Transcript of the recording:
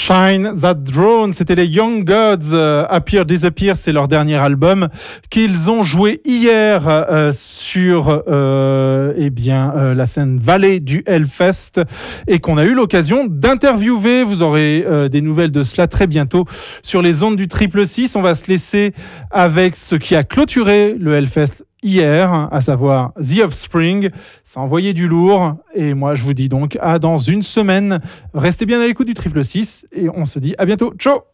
Shine That Drone, c'était les Young Gods. Appear Disappear, c'est leur dernier album qu'ils ont joué hier sur la scène Vallée du Hellfest et qu'on a eu l'occasion d'interviewer. Vous aurez des nouvelles de cela très bientôt sur les ondes du 666. On va se laisser avec ce qui a clôturé le Hellfest hier, à savoir The Offspring. Ça a envoyé du lourd et moi je vous dis donc à dans une semaine. Restez bien à l'écoute du 666 et on se dit à bientôt. Ciao.